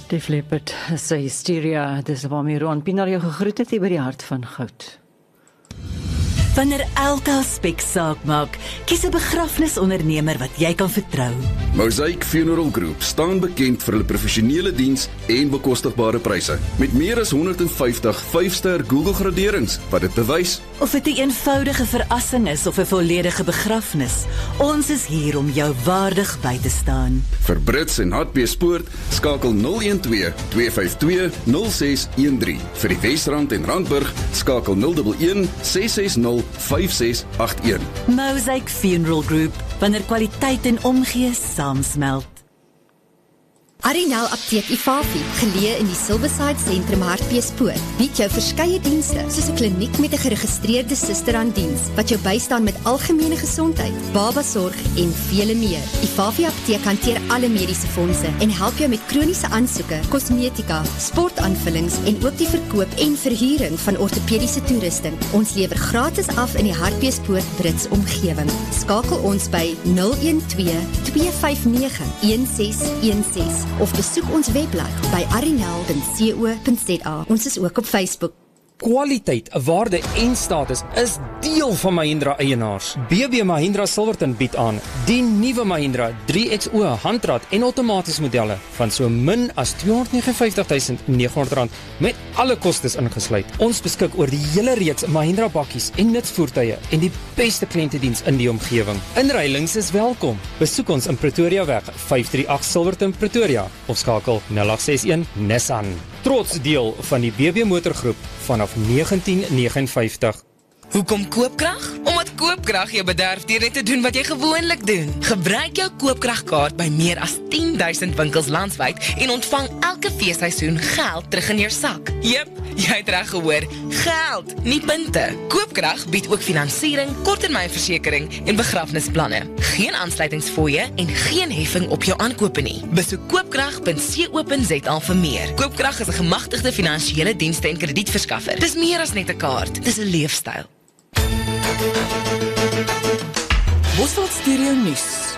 Def Leppard, sy hysteria, dis waarmee Roan Pienaar jou gegroet het hier by die hart van goud. Wanneer elke aspek saak maak, kies 'n begrafnisondernemer wat jy kan vertrou. Mosaic Funeral Group staan bekend vir hulle professionele diens en bekostigbare pryse. Met meer as 150 5-ster Google graderings wat dit bewys. Of dit 'n eenvoudige verrassing is of 'n volledige begrafnis, ons is hier om jou waardig by te staan. Vir Brits en Hartbeespoort skakel 012 252 0613. Vir die Wesrand en Randburg skakel 011 660 5681. Mosaic Funeral Group, wanneer kwaliteit en omgee saamsmelt. Arinel Apteek Ifafi, geleë in die Silverside Sentrum Hartbeespoort, bied jou verskeie dienste, soos 'n kliniek met 'n geregistreerde suster aan diens, wat jou bystaan met algemene gesondheid, babasorg en vele meer. Ifafi Apteek hanteer alle mediese fondse en help jou met kroniese aansoeke, kosmetika, sportaanvullings en ook die verkoop en verhuuring van ortopediese toerusting. Ons lewer gratis af in die Hartbeespoort Brits omgewing. Skakel ons by 012 259 1616. Of besoek ons webblad by arinel.co.za. Ons is ook op Facebook. Kwaliteit, waarde en status is deel van Mahindra eienaars. BB Mahindra Silverton bied aan die nuwe Mahindra 3XO handrat en outomaties modelle van so min as R259.900 met alle kostes ingesluit. Ons beskik oor die hele reeks Mahindra bakkies en nutsvoertuie en die beste kliëntediens in die omgewing. Inruilings is welkom. Besoek ons in Pretoria weg 538 Silverton Pretoria of skakel 0861 Nissan. Trots deel van die BB Motorgroep vanaf 1959. Hoekom Koopkrag? Omdat Koopkrag jou bederf deur net te doen wat jy gewoonlik doen. Gebruik jou Koopkragkaart by meer as 10,000 winkels landwyd en ontvang elke feesseisoen geld terug in jou sak. Jep, jy het reg gehoor, geld, nie punte. Koopkrag bied ook finansiering, korttermynversekering en begrafnisplanne. Geen aansluitingsfooie en geen heffing op jou aankope nie. Besoek koopkrag.co.za vir meer. Koopkrag is 'n gemagtigde finansiële dienste en kredietverskaffer. Dis meer as net 'n kaart, dis 'n leefstyl. Bosveld Stereo Nuus.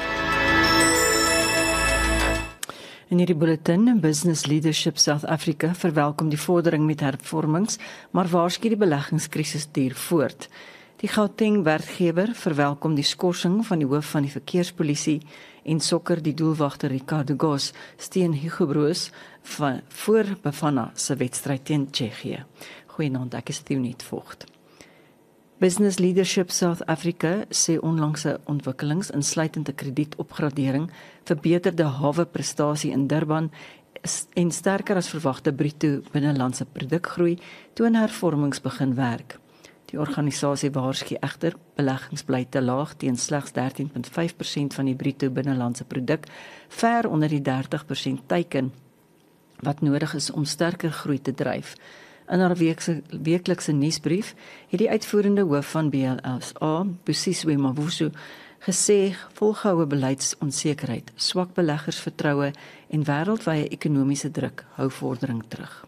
In hierdie bulletin, Business Leadership South Africa verwelkom die vordering met hervormings, maar waarsku die beleggingskrisis duur voort. Die Gauteng werkgewer verwelkom die skorsing van die hoof van die verkeerspolisie en sokker die doelwagter Ricardo Gos steen Hugo Broos voor Bafana se wedstryd teen Tsjechië. Goeienaand, ek is Theoniet Vogt. Business Leadership South Africa sê onlangse ontwikkelings insluitend 'n kredietopgradering, verbeterde haweprestasie in Durban en sterker as verwagte bruto binnelandse produkgroei toon hervormings begin werk. Die organisasie waarsku egter beleggings bly te laag teen slegs 13.5% van die bruto binnelandse produk, ver onder die 30% teiken wat nodig is om sterker groei te dryf. In haar weeklikse nuusbrief het die uitvoerende hoof van BLSA, Busiswe Mavuso, gesê volgehoue beleidsonsekerheid, swak beleggersvertroue en wêreldwye ekonomiese druk hou vordering terug.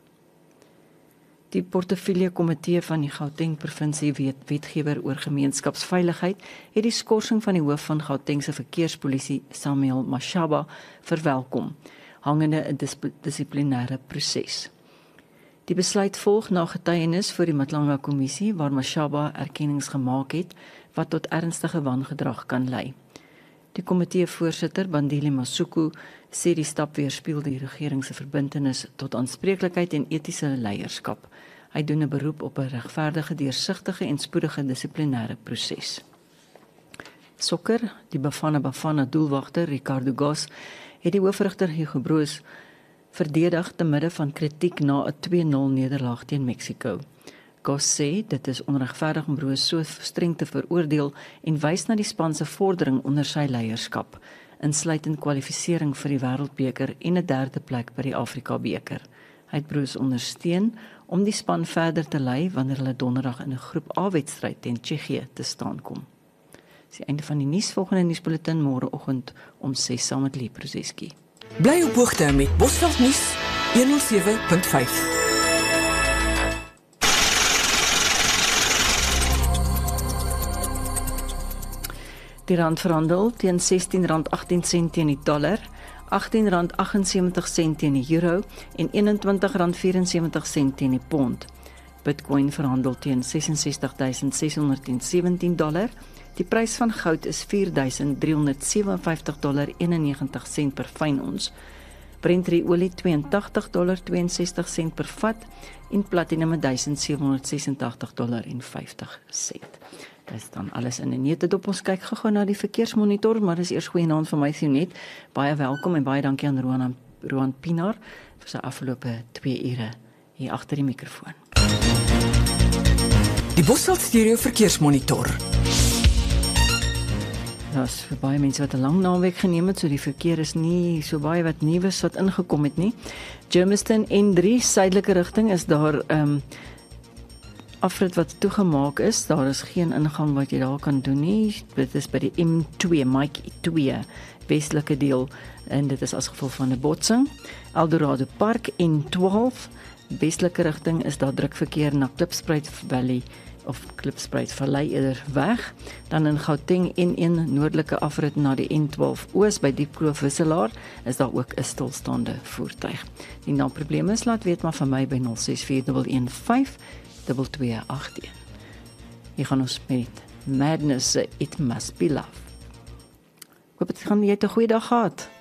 Die portefeulje komitee van die Gauteng provinsie wetgewer oor gemeenskapsveiligheid het die skorsing van die hoof van Gauteng se verkeerspolisie, Samuel Mashaba, verwelkom, hangende 'n dissiplinêre proses. Die besluit volg na getuienis voor die Matlanga kommissie waar Mashaba erkennings gemaak het wat tot ernstige wangedrag kan lei. Die komitee-voorsitter Bandile Masuku sê die stap weerspieël die regering se verbintenis tot aanspreeklikheid en etiese leierskap. Hy doen 'n beroep op 'n regverdige, deursigtige en spoedige dissiplinêre proses. Sokker, die Bafana doelwagter Ricardo Gos het die hoofrigter Hugo Broos verdedig te midde van kritiek na 'n 2-0 nederlaag teen Mexico. Gos sê dit is onregverdig om Broos so streng te veroordeel en wys na die span se vordering onder sy leierskap, insluitend kwalifisering vir die Wêreldbeker en 'n 3de plek by die Afrika-beker. Hy het Broos ondersteun om die span verder te lei wanneer hulle donderdag in 'n groep A-wedstryd teen Tsjechië te staan kom. Dis die einde van die nuus. Volgende nuusbulletin môreoggend om 6 saam met Lee Prozeski. Bly op hoogte met Bosveld Nuus 107.5. Die rand verhandel teen R16.18 teen die dollar, R18.78 teen die euro en R21.74 teen die pond. Bitcoin verhandel teen $66,617. Die prys van goud is $4,357,91 per fyn ons. Brent olie $82,62 per vat en platinum $1,786,50. Dis dan alles in 'n neutedop. Ons kyk gou-gou na die verkeersmonitor, maar dis eers goeienaand van my Sionet. Baie welkom en baie dankie aan Roan Pinaar vir sy afgelope 2 ure hier agter die mikrofoon. Die Bosveld Stereo Verkeersmonitor. Daar's vir baie mense wat 'n lang naweek geneem het, so die verkeer is nie so baie wat nuus wat ingekom het nie. Germiston N3 suidelike rigting is daar afrit wat toegemaak is. Daar is geen ingang wat jy daar kan doen nie. Dit is by die M2, Mike 2 westelike deel en dit is as gevolg van 'n botsing. Eldorado Park N12 westelike rigting is daar druk verkeer na Klipspruit Valley of Klipspruit Vallei eerder weg. Dan in Gauteng N1 noordelike afrit na die N12 Oos by Diepkloof Wisselaar is daar ook 'n stilstaande voertuig. Die na probleme is laat weet maar van my by 0641152281. Hier gaan ons met Madness, It Must Be Love. Ek hoop jy het 'n goeie dag gehad.